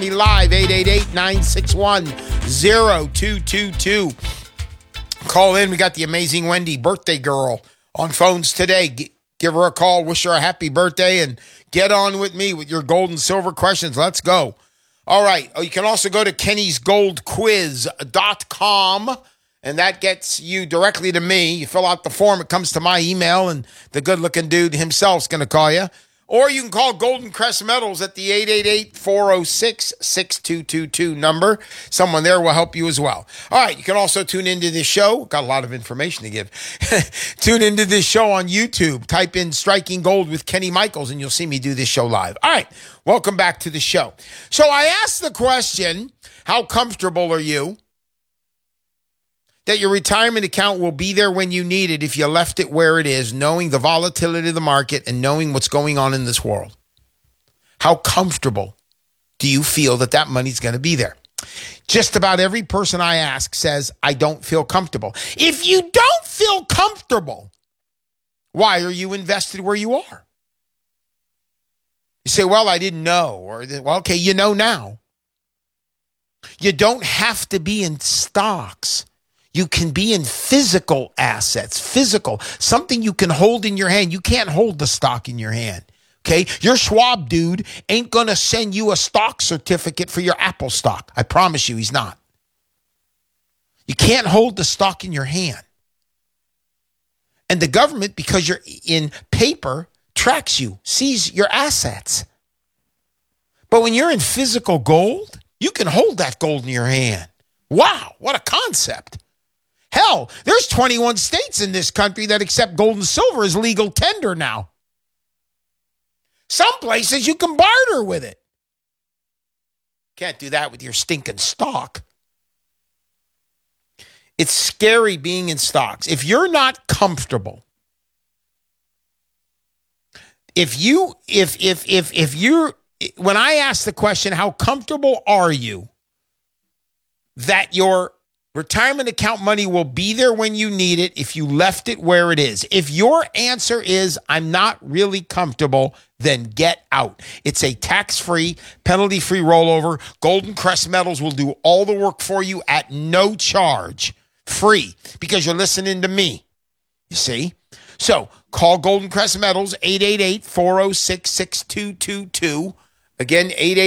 Me live, 888-961-0222. Call in. We got the amazing Wendy, birthday girl, on phones today. Give her a call, wish her a happy birthday, and get on with me with your gold and silver questions. Let's go. All right. You can also go to kennysgoldquiz.com, and that gets you directly to me. You fill out the form. It comes to my email, and the good-looking dude himself is going to call you. Or you can call Golden Crest Metals at the 888-406-6222 number. Someone there will help you as well. All right, you can also tune into this show. Got a lot of information to give. Tune into this show on YouTube. Type in Striking Gold with Kenny Michaels, and you'll see me do this show live. All right, welcome back to the show. So I asked the question, how comfortable are you that your retirement account will be there when you need it if you left it where it is, knowing the volatility of the market and knowing what's going on in this world? How comfortable do you feel that that money's going to be there? Just about every person I ask says, I don't feel comfortable. If you don't feel comfortable, why are you invested where you are? You say, well, I didn't know. Or, well, okay, you know now. You don't have to be in stocks. You can be in physical assets, something you can hold in your hand. You can't hold the stock in your hand, okay? Your Schwab dude ain't going to send you a stock certificate for your Apple stock. I promise you he's not. You can't hold the stock in your hand. And the government, because you're in paper, tracks you, sees your assets. But when you're in physical gold, you can hold that gold in your hand. Wow, what a concept. Hell, there's 21 states in this country that accept gold and silver as legal tender now. Some places you can barter with it. Can't do that with your stinking stock. It's scary being in stocks. If you're not comfortable, if you're, when I ask the question, how comfortable are you that your retirement account money will be there when you need it if you left it where it is? If your answer is, I'm not really comfortable, then get out. It's a tax-free, penalty-free rollover. Golden Crest Metals will do all the work for you at no charge. Free, because you're listening to me. You see? So call Golden Crest Metals, 888-406-6222. Again,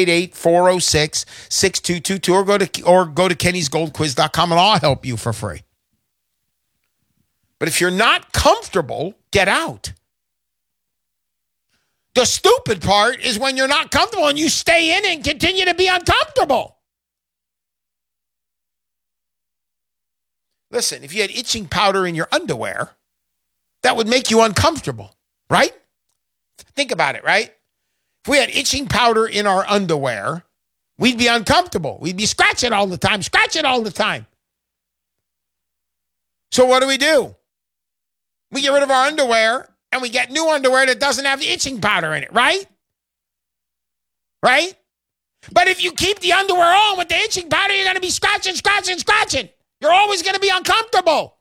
888-406-6222, or go to kennysgoldquiz.com, and I'll help you for free. But if you're not comfortable, get out. The stupid part is when you're not comfortable and you stay in and continue to be uncomfortable. Listen, if you had itching powder in your underwear, that would make you uncomfortable, right? Think about it, right? If we had itching powder in our underwear, we'd be uncomfortable. We'd be scratching all the time. So what do? We get rid of our underwear, and we get new underwear that doesn't have the itching powder in it, right? Right? But if you keep the underwear on with the itching powder, you're going to be scratching. You're always going to be uncomfortable.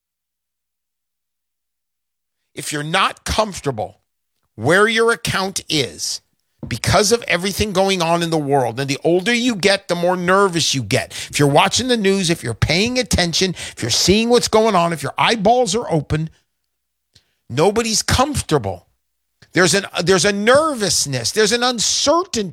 If you're not comfortable where your account is, because of everything going on in the world, and the older you get, the more nervous you get. If you're watching the news, if you're paying attention, if you're seeing what's going on, if your eyeballs are open, nobody's comfortable. There's a nervousness. There's an uncertainty.